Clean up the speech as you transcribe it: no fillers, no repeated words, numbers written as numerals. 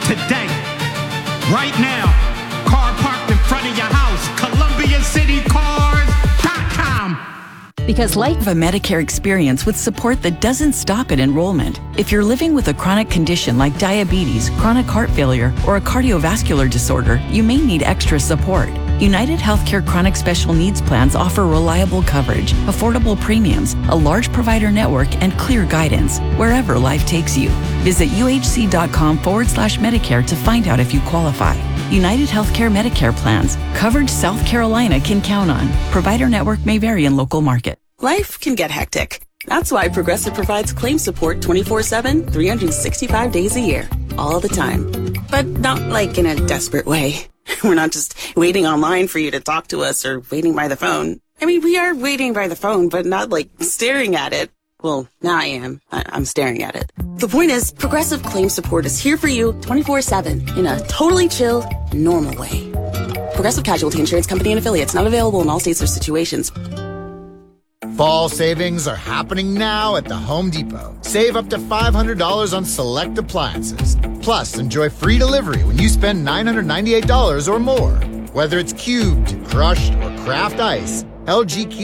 today. Right now. Car parked in front of your house. ColumbiaCityCars.com. Because life of a Medicare experience with support that doesn't stop at enrollment. If you're living with a chronic condition like diabetes, chronic heart failure, or a cardiovascular disorder, you may need extra support. United Healthcare Chronic Special Needs Plans offer reliable coverage, affordable premiums, a large provider network, and clear guidance wherever life takes you. Visit uhc.com/Medicare to find out if you qualify. United Healthcare Medicare plans. Coverage South Carolina can count on. Provider network may vary in local market. Life can get hectic. That's why Progressive provides claim support 24/7, 365 days a year, all the time. But not like in a desperate way. We're not just waiting online for you to talk to us or waiting by the phone. I mean, we are waiting by the phone, but not like staring at it. Well, now I am. I'm staring at it. The point is, Progressive Claim Support is here for you 24/7 in a totally chill, normal way. Progressive Casualty Insurance Company and Affiliates, not available in all states or situations. Fall savings are happening now at the Home Depot. Save up to $500 on select appliances. Plus, enjoy free delivery when you spend $998 or more. Whether it's cubed, crushed, or craft ice, LG